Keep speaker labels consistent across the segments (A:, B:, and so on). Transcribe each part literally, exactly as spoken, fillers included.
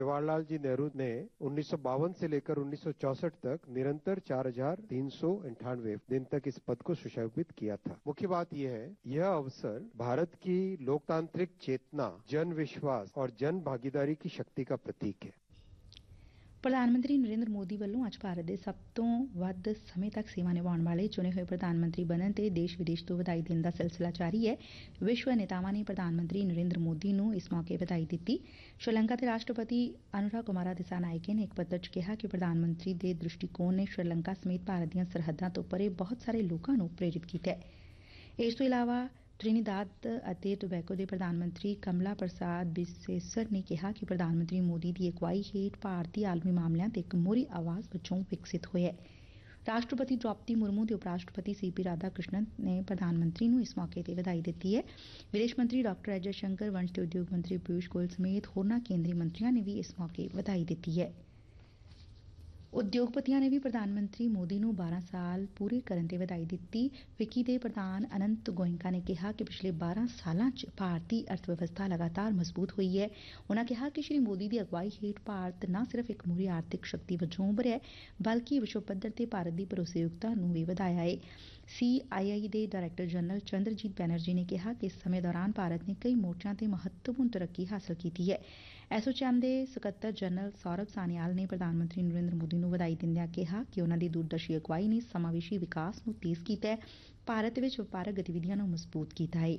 A: जवाहरलाल जी नेहरू ने उन्नीस सौ बावन से लेकर उन्नीस सौ चौसठ तक निरंतर चार हजार तीन सौ अंठानवे दिन तक इस पद को सुशोभित किया था। मुख्य बात यह है, यह अवसर भारत की लोकतांत्रिक चेतना, जन विश्वास और जन भागीदारी की शक्ति का प्रतीक है।
B: ਪ੍ਰਧਾਨ ਮੰਤਰੀ ਨਰਿੰਦਰ ਮੋਦੀ ਵੱਲੋਂ ਅੱਜ ਭਾਰਤ ਦੇ ਸਭ ਤੋਂ ਵੱਧ ਸਮੇਂ ਤੱਕ ਸੇਵਾ ਨਿਭਾਉਣ ਵਾਲੇ ਚੁਣੇ ਹੋਏ ਪ੍ਰਧਾਨ ਮੰਤਰੀ ਬਣਨ ਤੇ ਦੇਸ਼ ਵਿਦੇਸ਼ ਤੋਂ ਵਧਾਈ ਦੇਣ ਦਾ ਸਿਲਸਿਲਾ ਜਾਰੀ ਹੈ। ਵਿਸ਼ਵ ਨੇਤਾਵਾਂ ਨੇ ਪ੍ਰਧਾਨ ਮੰਤਰੀ ਨਰਿੰਦਰ ਮੋਦੀ ਨੂੰ ਇਸ ਮੌਕੇ ਵਧਾਈ ਦਿੱਤੀ। ਸ਼੍ਰੀਲੰਕਾ ਦੇ ਰਾਸ਼ਟਰਪਤੀ ਅਨੁਰਾ ਕੁਮਾਰਾ ਦਿਸਾਨਾਇਕੇ ਨੇ ਇੱਕ ਪੱਤਰ 'ਚ ਕਿਹਾ ਕਿ ਪ੍ਰਧਾਨ ਮੰਤਰੀ ਦੇ ਦ੍ਰਿਸ਼ਟੀਕੋਣ ਨੇ ਸ਼੍ਰੀਲੰਕਾ ਸਮੇਤ ਭਾਰਤ ਦੀਆਂ ਸਰਹੱਦਾਂ ਤੋਂ ਪਰੇ ਬਹੁਤ ਸਾਰੇ ਲੋਕਾਂ ਨੂੰ ਪ੍ਰੇਰਿਤ ਕੀਤਾ ਹੈ। ਇਸ ਤੋਂ ਇਲਾਵਾ ਤ੍ਰਿਨੀਦਾਦ ਅਤੇ ਟੋਬੈਗੋ ਦੇ ਪ੍ਰਧਾਨ ਮੰਤਰੀ ਕਮਲਾ ਪ੍ਰਸਾਦ ਬਿਸੇਸਰ ਨੇ ਕਿਹਾ ਕਿ ਪ੍ਰਧਾਨ ਮੰਤਰੀ ਮੋਦੀ ਦੀ ਅਗਵਾਈ ਹੇਠ ਭਾਰਤੀ ਆਲਮੀ ਮਾਮਲਿਆਂ ਤੇ ਇੱਕ ਮੋਹਰੀ ਆਵਾਜ਼ ਵਜੋਂ ਵਿਕਸਿਤ ਹੋਇਆ ਹੈ। ਰਾਸ਼ਟਰਪਤੀ ਦ੍ਰੌਪਦੀ ਮੁਰਮੂ ਤੇ ਉਪ ਰਾਸ਼ਟਰਪਤੀ ਸੀ ਪੀ ਰਾਧਾ ਕ੍ਰਿਸ਼ਨਨ ਨੇ ਪ੍ਰਧਾਨ ਮੰਤਰੀ ਨੂੰ ਇਸ ਮੌਕੇ ਤੇ ਵਧਾਈ ਦਿੱਤੀ ਹੈ। ਵਿਦੇਸ਼ ਮੰਤਰੀ ਡਾਕਟਰ ਐਸ ਜੈਸ਼ੰਕਰ, ਵਣਜ ਤੇ ਉਦਯੋਗ ਮੰਤਰੀ ਪਿਊਸ਼ ਗੋਇਲ ਸਮੇਤ ਹੋਰਨਾਂ ਕੇਂਦਰੀ ਮੰਤਰੀਆਂ ਨੇ ਵੀ ਇਸ ਮੌਕੇ ਵਧਾਈ ਦਿੱਤੀ ਹੈ। ਉਦਯੋਗਪਤੀਆਂ ਨੇ ਵੀ ਪ੍ਰਧਾਨ ਮੰਤਰੀ ਮੋਦੀ ਨੂੰ ਬਾਰਾਂ ਸਾਲ ਪੂਰੇ ਕਰਨ ਤੇ ਵਧਾਈ ਦਿੱਤੀ। ਫਿੱਕੀ ਦੇ ਪ੍ਰਧਾਨ ਅਨੰਤ ਗੋਇੰਕਾ ਨੇ ਕਿਹਾ ਕਿ ਪਿਛਲੇ ਬਾਰਾਂ ਸਾਲਾਂ 'ਚ ਭਾਰਤੀ ਅਰਥ ਵਿਵਸਥਾ ਲਗਾਤਾਰ ਮਜ਼ਬੂਤ ਹੋਈ ਹੈ। ਉਨ੍ਹਾਂ ਕਿਹਾ ਕਿ ਸ਼੍ਰੀ ਮੋਦੀ ਦੀ ਅਗਵਾਈ ਹੇਠ ਭਾਰਤ ਨਾ ਸਿਰਫ ਇੱਕ ਮੂਹਰੀ ਆਰਥਿਕ ਸ਼ਕਤੀ ਵਜੋਂ ਉਭਰਿਆ ਬਲਕਿ ਵਿਸ਼ਵ ਪੱਧਰ ਤੇ ਭਾਰਤ ਦੀ ਭਰੋਸੇਯੋਗਤਾ ਨੂੰ ਵੀ ਵਧਾਇਆ ਹੈ। ਸੀ ਆਈ ਆਈ ਦੇ ਡਾਇਰੈਕਟਰ ਜਨਰਲ ਚੰਦਰਜੀਤ ਬੈਨਰਜੀ ਨੇ ਕਿਹਾ ਕਿ ਇਸ ਸਮੇਂ ਦੌਰਾਨ ਭਾਰਤ ਨੇ ਕਈ ਮੋਰਚਿਆਂ ਤੇ ਮਹੱਤਵਪੂਰਨ ਤਰੱਕੀ ਹਾਸਲ ਕੀਤੀ ਹੈ। ਐਸੋਚੈਮ ਦੇ ਸਕੱਤਰ ਜਨਰਲ ਸੌਰਭ ਸਾਨਿਆਲ ਨੇ ਪ੍ਰਧਾਨ ਮੰਤਰੀ ਨਰਿੰਦਰ ਮੋਦੀ ਨੂੰ ਵਧਾਈ ਦਿੰਦਿਆਂ ਕਿਹਾ ਕਿ ਉਨ੍ਹਾਂ ਦੀ ਦੂਰਦਰਸ਼ੀ ਅਗਵਾਈ ਨੇ ਸਮਾਵੇਸ਼ੀ ਵਿਕਾਸ ਨੂੰ ਤੇਜ਼ ਕੀਤਾ ਹੈ, ਭਾਰਤ ਵਿੱਚ ਵਪਾਰਕ ਗਤੀਵਿਧੀਆਂ ਨੂੰ ਮਜ਼ਬੂਤ ਕੀਤਾ ਹੈ।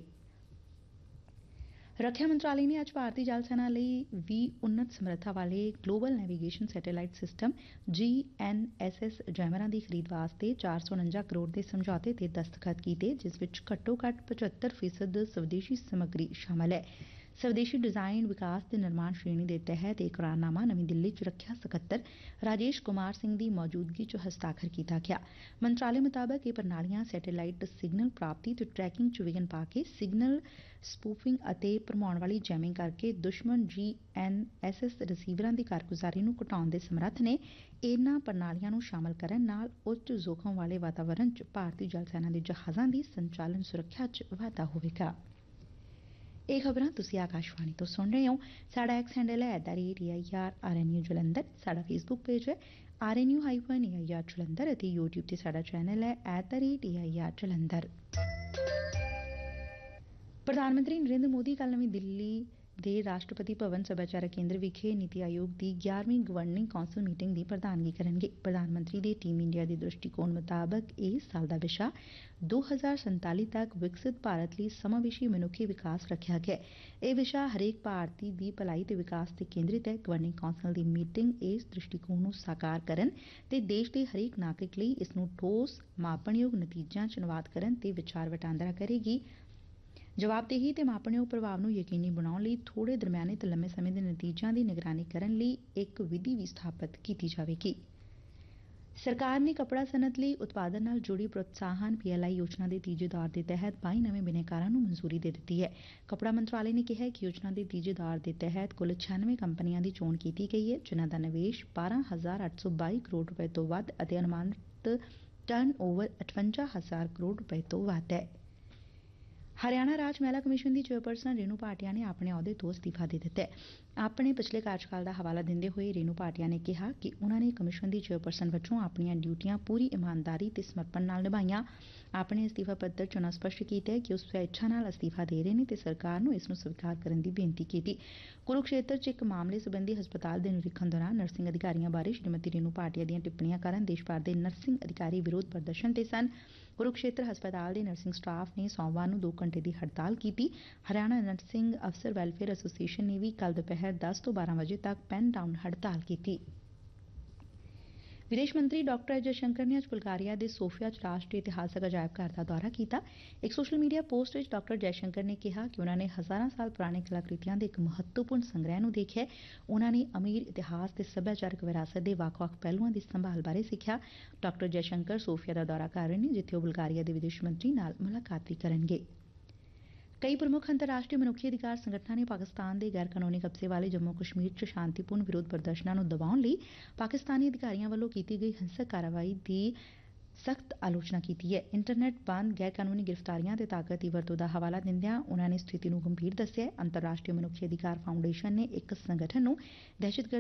B: ਰੱਖਿਆ ਮੰਤਰਾਲੇ ਨੇ ਅੱਜ ਭਾਰਤੀ ਜਲ ਸੈਨਾ ਲਈ ਵੀਹ ਉੱਨਤ ਸਮਰੱਥਾ ਵਾਲੇ ਗਲੋਬਲ ਨੈਵੀਗੇਸ਼ਨ ਸੈਟੇਲਾਈਟ ਸਿਸਟਮ ਜੀ ਐਨ ਐਸ ਐਸ ਜੈਮਰਾਂ ਦੀ ਖਰੀਦ ਵਾਸਤੇ ਚਾਰ ਸੌ ਉਨੰਜਾ ਕਰੋੜ ਦੇ ਸਮਝੌਤੇ ਤੇ ਦਸਤਖਤ ਕੀਤੇ, ਜਿਸ ਵਿੱਚ ਘੱਟੋ ਘੱਟ ਪਚੱਤਰ ਫੀਸਦ ਸਵਦੇਸ਼ੀ ਸਮੱਗਰੀ ਸ਼ਾਮਲ ਹੈ। ਸਵਦੇਸ਼ੀ ਡਿਜ਼ਾਇਨ, ਵਿਕਾਸ ਤੇ ਨਿਰਮਾਣ ਸ਼੍ਰੇਣੀ ਦੇ ਤਹਿਤ ਇਹ ਕਰਾਰਨਾਮਾ ਨਵੀਂ ਦਿੱਲੀ 'ਚ ਰੱਖਿਆ ਸਕੱਤਰ ਰਾਜੇਸ਼ ਕੁਮਾਰ ਸਿੰਘ ਦੀ ਮੌਜੂਦਗੀ 'ਚ ਹਸਤਾਖਰ ਕੀਤਾ ਗਿਆ। ਮੰਤਰਾਲੇ ਮੁਤਾਬਕ ਇਹ ਪ੍ਰਣਾਲੀਆਂ ਸੈਟੇਲਾਈਟ ਸਿਗਨਲ ਪ੍ਰਾਪਤੀ ਤੇ ਟਰੈਕਿੰਗ 'ਚ ਵਿਘਨ ਪਾ ਕੇ ਸਿਗਨਲ ਸਪੂਫਿੰਗ ਅਤੇ ਭਰਮਾਉਣ ਵਾਲੀ ਜੈਮਿੰਗ ਕਰਕੇ ਦੁਸ਼ਮਣ ਜੀ ਐਨ ਐਸ ਐਸ ਰਿਸੀਵਰਾਂ ਦੀ ਕਾਰਗੁਜ਼ਾਰੀ ਨੂੰ ਘਟਾਉਣ ਦੇ ਸਮਰੱਥ ਨੇ। ਇਹਨਾਂ ਪ੍ਰਣਾਲੀਆਂ ਨੂੰ ਸ਼ਾਮਲ ਕਰਨ ਨਾਲ ਉੱਚ ਜੋਖਮ ਵਾਲੇ ਵਾਤਾਵਰਣ 'ਚ ਭਾਰਤੀ ਜਲ ਸੈਨਾ ਦੇ ਜਹਾਜ਼ਾਂ ਦੀ ਸੰਚਾਲਨ ਸੁਰੱਖਿਆ 'ਚ ਵਾਧਾ ਹੋਵੇਗਾ। ਇਹ ਖਬਰਾਂ ਤੁਸੀਂ ਆਕਾਸ਼ਵਾਣੀ ਤੋਂ ਸੁਣ ਰਹੇ ਹੋ। ਸਾਡਾ ਐਕਸ ਹੈਂਡਲ ਹੈ at the rate A I R R N U Jalandhar. ਸਾਡਾ ਫੇਸਬੁੱਕ ਪੇਜ ਹੈ R N U hyphen A I R Jalandhar ਅਤੇ ਯੂਟਿਊਬ ਤੇ ਸਾਡਾ ਚੈਨਲ ਹੈ at the rate A I R Jalandhar. ਪ੍ਰਧਾਨ ਮੰਤਰੀ ਨਰਿੰਦਰ ਮੋਦੀ ਕੱਲ੍ਹ ਨਵੀਂ ਦਿੱਲੀ ਦੇ ਰਾਸ਼ਟਰਪਤੀ ਭਵਨ ਸੱਭਿਆਚਾਰਕ ਕੇਂਦਰ ਵਿਖੇ ਨੀਤੀ ਆਯੋਗ ਦੀ ਗਿਆਰਵੀਂ ਗਵਰਨਿੰਗ ਕੌਂਸਲ ਮੀਟਿੰਗ ਦੀ ਪ੍ਰਧਾਨਗੀ ਕਰਨਗੇ। ਪ੍ਰਧਾਨ ਮੰਤਰੀ ਦੇ ਟੀਮ ਇੰਡੀਆ ਦੇ ਦ੍ਰਿਸ਼ਟੀਕੋਣ ਮੁਤਾਬਕ ਇਸ ਸਾਲ ਦਾ ਵਿਸ਼ਾ ਦੋ ਹਜ਼ਾਰ ਸੰਤਾਲੀ ਤੱਕ ਵਿਕਸਿਤ ਭਾਰਤ ਲਈ ਸਮਾਵੇਸ਼ੀ ਮਨੁੱਖੀ ਵਿਕਾਸ ਰੱਖਿਆ ਗਿਆ। ਇਹ ਵਿਸ਼ਾ ਹਰੇਕ ਭਾਰਤੀ ਦੀ ਭਲਾਈ ਤੇ ਵਿਕਾਸ ਤੇ ਕੇਂਦਰਿਤ ਹੈ। ਗਵਰਨਿੰਗ ਕੌਂਸਲ ਦੀ ਮੀਟਿੰਗ ਇਸ ਦ੍ਰਿਸ਼ਟੀਕੋਣ ਨੂੰ ਸਾਕਾਰ ਕਰਨ ਤੇ ਦੇਸ਼ ਦੇ ਹਰੇਕ ਨਾਗਰਿਕ ਲਈ ਇਸ ਨੂੰ ਠੋਸ, ਮਾਪਣਯੋਗ ਨਤੀਜਿਆਂ 'ਚ ਅਨੁਵਾਦ ਕਰਨ ਤੇ ਵਿਚਾਰ ਵਟਾਂਦਰਾ ਕਰੇਗੀ। ਜਵਾਬਦੇਹੀ ਤੇ ਮਾਪਣਯੋਗ ਪ੍ਰਭਾਵ ਨੂੰ ਯਕੀਨੀ ਬਣਾਉਣ ਲਈ ਥੋੜੇ, ਦਰਮਿਆਨੇ ਤੇ ਲੰਮੇ ਸਮੇਂ ਦੇ ਨਤੀਜਿਆਂ ਦੀ ਨਿਗਰਾਨੀ ਕਰਨ ਲਈ ਇੱਕ ਵਿਧੀ ਵੀ ਸਥਾਪਿਤ ਕੀਤੀ ਜਾਵੇਗੀ। ਸਰਕਾਰ ਨੇ ਕੱਪੜਾ ਸਨਅਤ ਲਈ ਉਤਪਾਦਨ ਨਾਲ ਜੁੜੀ ਪ੍ਰੋਤਸਾਹਨ ਪੀ ਐਲ ਆਈ ਯੋਜਨਾ ਦੇ ਤੀਜੇ ਦੌਰ ਦੇ ਤਹਿਤ ਬਾਈ ਨਵੇਂ ਬਿਨੈਕਾਰਾਂ ਨੂੰ ਮਨਜ਼ੂਰੀ ਦੇ ਦਿੱਤੀ ਹੈ। ਕੱਪੜਾ ਮੰਤਰਾਲੇ ਨੇ ਕਿਹਾ ਕਿ ਯੋਜਨਾ ਦੇ ਤੀਜੇ ਦੌਰ ਦੇ ਤਹਿਤ ਕੁੱਲ ਛਿਆਨਵੇਂ ਕੰਪਨੀਆਂ ਦੀ ਚੋਣ ਕੀਤੀ ਗਈ ਹੈ, ਜਿਨ੍ਹਾਂ ਦਾ ਨਿਵੇਸ਼ ਬਾਰਾਂ ਹਜ਼ਾਰ ਅੱਠ ਸੌ ਬਾਈ ਕਰੋੜ ਰੁਪਏ ਤੋਂ ਵੱਧ ਅਤੇ ਅਨੁਮਾਨਿਤ ਟਰਨ ਓਵਰ ਅਠਵੰਜਾ ਹਜ਼ਾਰ ਕਰੋੜ ਰੁਪਏ ਤੋਂ ਵੱਧ ਹੈ। ਹਰਿਆਣਾ ਰਾਜ ਮਹਿਲਾ ਕਮਿਸ਼ਨ ਦੀ ਚੇਅਰਪਰਸਨ ਰੇਨੂ ਭਾਟੀਆ ਨੇ ਆਪਣੇ ਅਹੁਦੇ ਤੋਂ ਅਸਤੀਫਾ ਦੇ ਦਿੱਤਾ ਹੈ। ਆਪਣੇ ਪਿਛਲੇ ਕਾਰਜਕਾਲ ਦਾ ਹਵਾਲਾ ਦਿੰਦੇ ਹੋਏ ਰੇਨੂ ਭਾਟੀਆ ਨੇ ਕਿਹਾ ਕਿ ਉਨ੍ਹਾਂ ਨੇ ਕਮਿਸ਼ਨ ਦੀ ਚੇਅਰਪਰਸਨ ਵਜੋਂ ਆਪਣੀਆਂ ਡਿਊਟੀਆਂ ਪੂਰੀ ਇਮਾਨਦਾਰੀ ਤੇ ਸਮਰਪਣ ਨਾਲ ਨਿਭਾਈਆਂ। ਆਪਣੇ ਅਸਤੀਫਾ ਪੱਤਰ 'ਚ ਉਨ੍ਹਾਂ ਸਪਸ਼ਟ ਕੀਤਾ ਹੈ ਕਿ ਉਹ ਸਵੈਇਛਾ ਨਾਲ ਅਸਤੀਫਾ ਦੇ ਰਹੇ ਨੇ ਤੇ ਸਰਕਾਰ ਨੂੰ ਇਸ ਨੂੰ ਸਵੀਕਾਰ ਕਰਨ ਦੀ ਬੇਨਤੀ ਕੀਤੀ। ਕੁਰੂਕਸ਼ੇਤਰ 'ਚ ਇੱਕ ਮਾਮਲੇ ਸੰਬੰਧੀ ਹਸਪਤਾਲ ਦੇ ਨਿਰੀਖਣ ਦੌਰਾਨ ਨਰਸਿੰਗ ਅਧਿਕਾਰੀਆਂ ਬਾਰੇ ਸ਼੍ਰੀਮਤੀ ਰੇਨੂ ਭਾਟੀਆ ਦੀਆਂ ਟਿੱਪਣੀਆਂ ਕਾਰਨ ਦੇਸ਼ ਭਰ ਦੇ ਨਰਸਿੰਗ ਅਧਿਕਾਰੀ ਵਿਰੋਧ ਪ੍ਰਦਰਸ਼ਨ ਤੇ ਸਨ। ਕੁਰੂਕਸ਼ੇਤਰ ਹਸਪਤਾਲ ਦੇ ਨਰਸਿੰਗ ਸਟਾਫ ਨੇ ਸੋਮਵਾਰ ਨੂੰ ਦੋ ਘੰਟੇ ਦੀ ਹੜਤਾਲ ਕੀਤੀ। ਹਰਿਆਣਾ ਨਰਸਿੰਗ ਅਫਸਰ ਵੈਲਫੇਅਰ ਐਸੋਸੀਏਸ਼ਨ ਨੇ ਵੀ ਕੱਲ੍ਹ ਦੁਪਹਿਰ ਦਸ ਤੋਂ ਬਾਰਾਂ ਵਜੇ ਤੱਕ ਪੈਨ ਡਾਊਨ ਹੜਤਾਲ ਕੀਤੀ। ਵਿਦੇਸ਼ ਮੰਤਰੀ ਡਾਕਟਰ ਐਸ ਜੈਸ਼ੰਕਰ ਨੇ ਅੱਜ ਬੁਲਗਾਰੀਆ ਦੇ ਸੋਫੀਆ 'ਚ ਰਾਸ਼ਟਰੀ ਇਤਿਹਾਸਕ ਅਜਾਇਬ ਘਰ ਦਾ ਦੌਰਾ ਕੀਤਾ। ਇੱਕ ਸੋਸ਼ਲ ਮੀਡੀਆ ਪੋਸਟ ਵਿੱਚ ਡਾਕਟਰ ਜੈਸ਼ੰਕਰ ਨੇ ਕਿਹਾ ਕਿ ਉਨ੍ਹਾਂ ਨੇ ਹਜ਼ਾਰਾਂ ਸਾਲ ਪੁਰਾਣੇ ਕਲਾਕ੍ਰਿਤੀਆਂ ਦੇ ਇੱਕ ਮਹੱਤਵਪੂਰਨ ਸੰਗ੍ਰਹਿ ਨੂੰ ਦੇਖਿਆ। ਉਨ੍ਹਾਂ ਨੇ ਅਮੀਰ ਇਤਿਹਾਸ ਤੇ ਸੱਭਿਆਚਾਰਕ ਵਿਰਾਸਤ ਦੇ ਵੱਖ-ਵੱਖ ਪਹਿਲੂਆਂ ਦੀ ਸੰਭਾਲ ਬਾਰੇ ਸਿੱਖਿਆ। ਡਾਕਟਰ ਜੈਸ਼ੰਕਰ ਸੋਫੀਆ ਦਾ ਦੌਰਾ ਕਰ ਰਹੇ ਨੇ, ਜਿੱਥੇ ਉਹ ਬੁਲਗਾਰੀਆ ਦੇ ਵਿਦੇਸ਼ ਮੰਤਰੀ ਨਾਲ ਮੁਲਾਕਾਤ ਵੀ ਕਰਨਗੇ। ਕਈ ਪ੍ਰਮੁੱਖ ਅੰਤਰਰਾਸ਼ਟਰੀ ਮਨੁੱਖੀ ਅਧਿਕਾਰ ਸੰਗਠਨਾਂ ਨੇ ਪਾਕਿਸਤਾਨ ਦੇ ਗੈਰ ਕਾਨੂੰਨੀ ਕਬਜ਼ੇ ਵਾਲੇ ਜੰਮੂ ਕਸ਼ਮੀਰ 'ਚ ਸ਼ਾਂਤੀਪੂਰਨ ਵਿਰੋਧ ਪ੍ਰਦਰਸ਼ਨਾਂ ਨੂੰ ਦਬਾਉਣ ਲਈ ਪਾਕਿਸਤਾਨੀ ਅਧਿਕਾਰੀਆਂ ਵੱਲੋਂ ਕੀਤੀ ਗਈ ਹਿੰਸਕ ਕਾਰਵਾਈ ਦੀ ਸਖਤ ਆਲੋਚਨਾ ਕੀਤੀ ਹੈ। ਇੰਟਰਨੈਟ ਬੰਦ, ਗੈਰ ਕਾਨੂੰਨੀ ਗ੍ਰਿਫਤਾਰੀਆਂ ਤੇ ਤਾਕਤ ਦੀ ਵਰਤੋਂ ਦਾ ਹਵਾਲਾ ਦਿੰਦਿਆਂ ਉਨ੍ਹਾਂ ਨੇ ਸਥਿਤੀ ਨੂੰ ਗੰਭੀਰ ਦੱਸਿਆ। ਅੰਤਰਰਾਸ਼ਟਰੀ ਮਨੁੱਖੀ ਅਧਿਕਾਰ ਫਾਊਂਡੇਸ਼ਨ ਨੇ ਇੱਕ ਸੰਗਠਨ ਨੂੰ ਦਹਿਸ਼ਤਗਰਦੀ